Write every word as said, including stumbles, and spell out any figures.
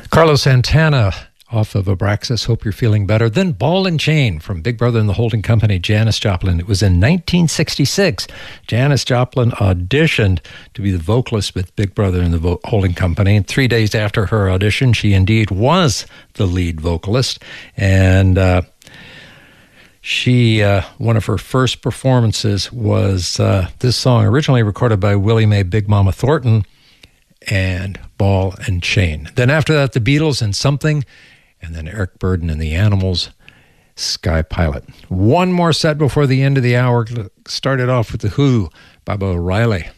Carlos Santana off of Abraxas, Hope You're Feeling Better. Then Ball and Chain from Big Brother and the Holding Company, Janis Joplin. It was in nineteen sixty-six. Janis Joplin auditioned to be the vocalist with Big Brother and the Vo- Holding Company. And three days after her audition, she indeed was the lead vocalist. And uh, she, uh, one of her first performances was uh, this song, originally recorded by Willie Mae Big Mama Thornton, and Ball and Chain. Then after that, the Beatles and Something, and then Eric Burdon and the Animals, Sky Pilot. One more set before the end of the hour. Started off with The Who, Baba O'Reilly.